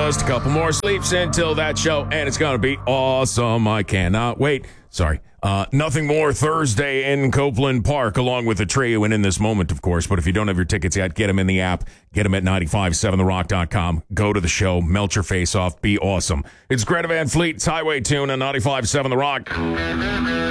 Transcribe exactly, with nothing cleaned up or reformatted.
just a couple more sleeps until that show, and it's going to be awesome. I cannot wait. Sorry. Uh, nothing more Thursday in Copeland Park, along with the trio and in this moment, of course. But if you don't have your tickets yet, get them in the app. Get them at nine five seven the rock dot com. Go to the show. Melt your face off. Be awesome. It's Greta Van Fleet. It's Highway Tune on ninety-five point seven The Rock.